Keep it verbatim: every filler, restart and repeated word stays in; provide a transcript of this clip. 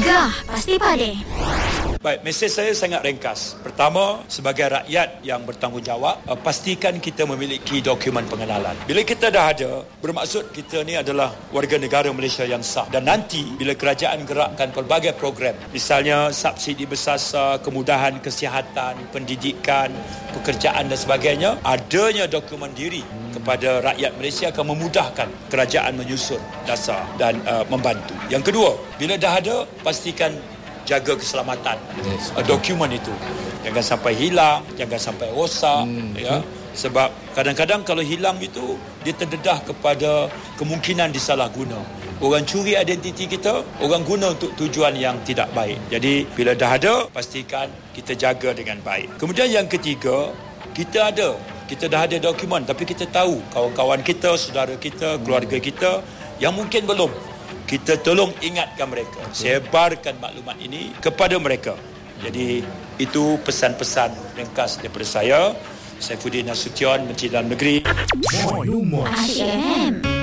Gegar Pasti Padi. Baik, mesej saya sangat ringkas. Pertama, sebagai rakyat yang bertanggungjawab, uh, pastikan kita memiliki dokumen pengenalan. Bila kita dah ada, bermaksud kita ni adalah warga negara Malaysia yang sah. Dan nanti, bila kerajaan gerakkan pelbagai program, misalnya subsidi bersasar, kemudahan kesihatan, pendidikan, pekerjaan dan sebagainya, adanya dokumen diri kepada rakyat Malaysia akan memudahkan kerajaan menyusun dasar dan uh, membantu. Yang kedua, bila dah ada, pastikan jaga keselamatan yes, uh, dokumen itu. Jangan sampai hilang, jangan sampai rosak, hmm. ya. Sebab kadang-kadang kalau hilang itu, dia terdedah kepada kemungkinan disalahguna. Orang curi identiti kita, orang guna untuk tujuan yang tidak baik. Jadi bila dah ada, pastikan kita jaga dengan baik. Kemudian yang ketiga, kita ada, kita dah ada dokumen, tapi kita tahu kawan-kawan kita, saudara kita, keluarga kita yang mungkin belum. Kita tolong ingatkan mereka, sebarkan maklumat ini kepada mereka. Jadi itu pesan-pesan ringkas daripada saya, Saifuddin Nasution, Menteri Dalam Negeri. Asyik.